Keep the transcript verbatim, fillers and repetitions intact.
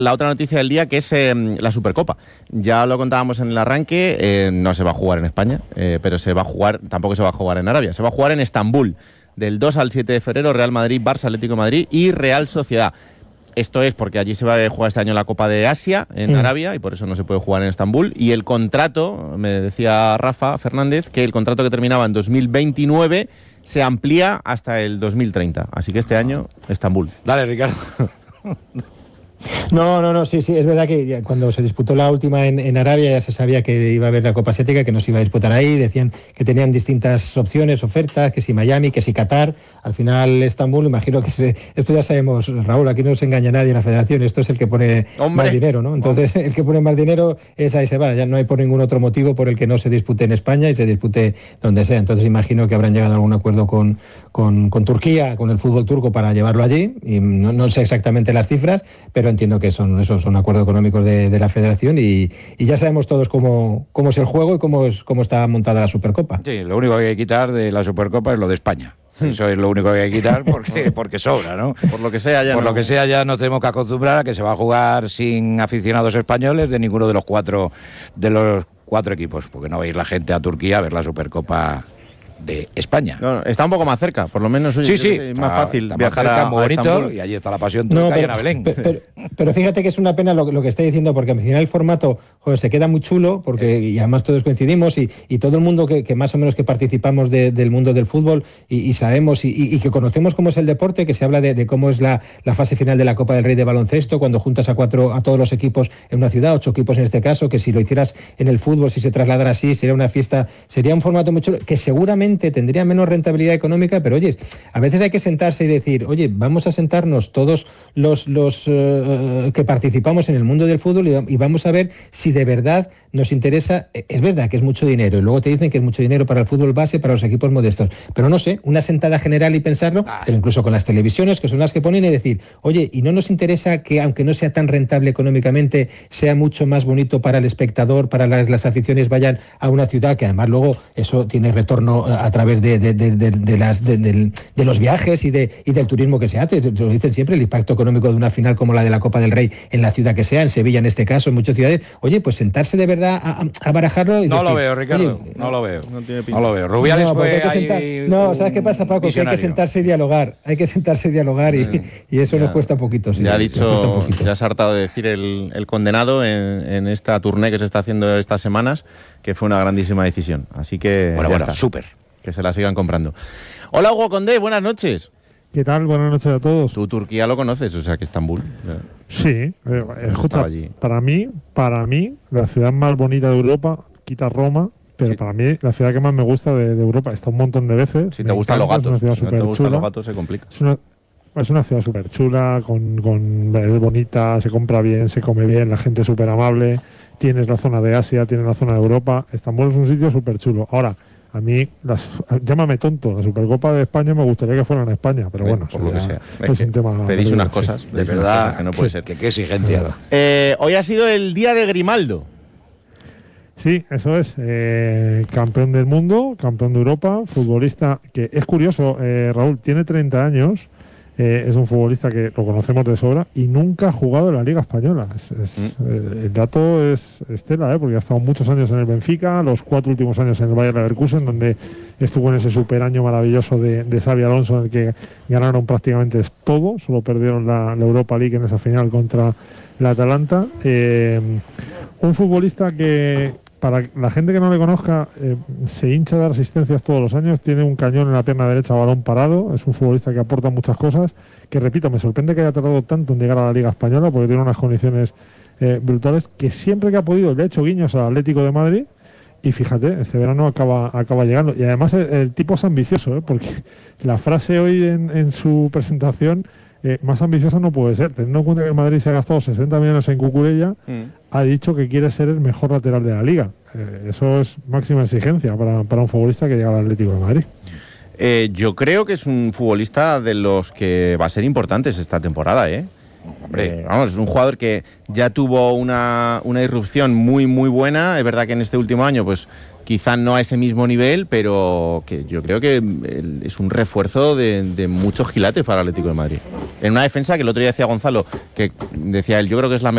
la otra noticia del día, que es eh, la Supercopa. Ya lo contábamos en el arranque, eh, no se va a jugar en España, eh, pero se va a jugar, tampoco se va a jugar en Arabia, se va a jugar en Estambul, del dos al siete de febrero, Real Madrid, Barça, Atlético de Madrid y Real Sociedad. Esto es porque allí se va a jugar este año la Copa de Asia, en mm. Arabia, y por eso no se puede jugar en Estambul. Y el contrato, me decía Rafa Fernández, que el contrato que terminaba en dos mil veintinueve se amplía hasta el dos mil treinta. Así que este año, Estambul. Dale, Ricardo. No, no, no, sí, sí, es verdad que cuando se disputó la última en, en Arabia ya se sabía que iba a haber la Copa Asiática, que no se iba a disputar ahí, decían que tenían distintas opciones, ofertas, que si Miami, que si Qatar, al final Estambul, imagino que se, esto ya sabemos, Raúl, aquí no se engaña nadie en la federación, esto es el que pone Hombre. más dinero, ¿no? Entonces, Hombre. el que pone más dinero es ahí se va, ya no hay por ningún otro motivo por el que no se dispute en España y se dispute donde sea, entonces imagino que habrán llegado a algún acuerdo con, con, con Turquía, con el fútbol turco para llevarlo allí, y no, no sé exactamente las cifras, pero entiendo que son esos son acuerdos económicos de, de la federación y, y ya sabemos todos cómo, cómo es el juego y cómo, es, cómo está montada la Supercopa. Sí, lo único que hay que quitar de la Supercopa es lo de España. Eso es lo único que hay que quitar porque, porque sobra, ¿no? Por lo que sea ya Por no. lo que sea ya nos tenemos que acostumbrar a que se va a jugar sin aficionados españoles de ninguno de los cuatro de los cuatro equipos, porque no va a ir la gente a Turquía a ver la Supercopa de España. No, no, está un poco más cerca, por lo menos oye, sí, sí, es más está, está viajar más cerca, a, muy bonito, a Estambul. Y allí está la pasión turca, no, pero, y Ana Belén. Pero, pero, pero fíjate que es una pena lo, lo que está diciendo, porque al final el formato joder, se queda muy chulo, porque y además todos coincidimos y, y todo el mundo que, que más o menos que participamos de, del mundo del fútbol y, y sabemos y, y, y que conocemos cómo es el deporte, que se habla de, de cómo es la, la fase final de la Copa del Rey de baloncesto, cuando juntas a cuatro a todos los equipos en una ciudad, ocho equipos en este caso, que si lo hicieras en el fútbol, si se trasladara así, sería una fiesta, sería un formato muy chulo, que seguramente tendría menos rentabilidad económica, pero oye, a veces hay que sentarse y decir, oye, vamos a sentarnos todos los, los uh, que participamos en el mundo del fútbol y, y vamos a ver si de verdad nos interesa. Es verdad que es mucho dinero y luego te dicen que es mucho dinero para el fútbol base, para los equipos modestos, pero no sé, una sentada general y pensarlo, Ay. pero incluso con las televisiones que son las que ponen y decir, oye, y no nos interesa que aunque no sea tan rentable económicamente, sea mucho más bonito para el espectador, para las, las aficiones vayan a una ciudad que además luego eso tiene retorno a través de, de De, de, de, las, de, de, de los viajes y, de, y del turismo que se hace. Lo dicen siempre, el impacto económico de una final como la de la Copa del Rey en la ciudad que sea, en Sevilla en este caso, en muchas ciudades. Oye, pues sentarse de verdad a, a barajarlo y No decir, lo veo, Ricardo, oye, no lo veo. No, tiene no lo veo. Rubiales no, fue ahí sentar, No, ¿sabes qué pasa, Paco? Que hay que sentarse y dialogar. Hay que sentarse y dialogar y, mm, y eso ya, nos cuesta poquito. Sí, ya ha dicho, ya se ha hartado de decir el, el condenado en, en esta tournée que se está haciendo estas semanas, que fue una grandísima decisión. Así que bueno, bueno, súper. Que se la sigan comprando. Hola, Hugo Condé, buenas noches. ¿Qué tal? Buenas noches a todos. Tú Turquía lo conoces, o sea que Estambul. Sí, eh, escucha, para mí, para mí, la ciudad más bonita de Europa, quita Roma, pero sí. para mí la ciudad que más me gusta de, de Europa, está un montón de veces. Si te gustan los gatos, si no te gustan los gatos se complica. Es una, es una ciudad súper chula, con, con, es bonita, se compra bien, se come bien, la gente es súper amable, tienes la zona de Asia, tienes la zona de Europa. Estambul es un sitio súper chulo. Ahora, a mí, las, llámame tonto, la Supercopa de España me gustaría que fuera en España, pero bueno, por lo que sea. Es, es un tema. Pedís unas cosas, sí. de verdad, que no puede sí, ser. Que qué exigencia. Eh, hoy ha sido el día de Grimaldo. Sí, eso es. Eh, campeón del mundo, campeón de Europa, futbolista que es curioso, eh, Raúl, tiene treinta años. Eh, es un futbolista que lo conocemos de sobra y nunca ha jugado en la Liga Española. Es, es, mm. eh, el dato es estela, ¿eh? Porque ha estado muchos años en el Benfica, los cuatro últimos años en el Bayer Leverkusen, donde estuvo en ese super año maravilloso de, de Xabi Alonso, en el que ganaron prácticamente todo, solo perdieron la, la Europa League en esa final contra la Atalanta. Eh, un futbolista que, para la gente que no le conozca, eh, se hincha de asistencias todos los años, tiene un cañón en la pierna derecha, balón parado, es un futbolista que aporta muchas cosas, que repito, me sorprende que haya tardado tanto en llegar a la Liga Española, porque tiene unas condiciones eh, brutales, que siempre que ha podido le ha hecho guiños al Atlético de Madrid, y fíjate, este verano acaba, acaba llegando, y además el, el tipo es ambicioso, ¿eh? Porque la frase hoy en, en su presentación, Eh, más ambiciosa no puede ser, teniendo en cuenta que el Madrid se ha gastado sesenta millones en Cucurella, mm. ha dicho que quiere ser el mejor lateral de la Liga. Eh, eso es máxima exigencia para, para un futbolista que llega al Atlético de Madrid. Eh, yo creo que es un futbolista de los que va a ser importantes esta temporada, ¿eh? Hombre, vamos, es un jugador que ya tuvo una, una irrupción muy, muy buena. Es verdad que en este último año, pues quizá no a ese mismo nivel, pero que yo creo que es un refuerzo de, de muchos quilates para el Atlético de Madrid. En una defensa que el otro día decía Gonzalo, que decía él, yo creo que es la mejor